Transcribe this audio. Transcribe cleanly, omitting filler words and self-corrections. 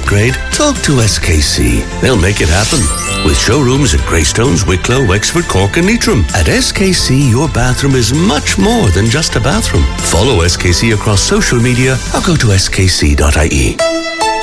upgrade, talk to SKC. They'll make it happen. With showrooms at Greystones, Wicklow, Wexford, Cork and Leitrim. At SKC, your bathroom is much more than just a bathroom. Follow SKC across social media or go to skc.ie.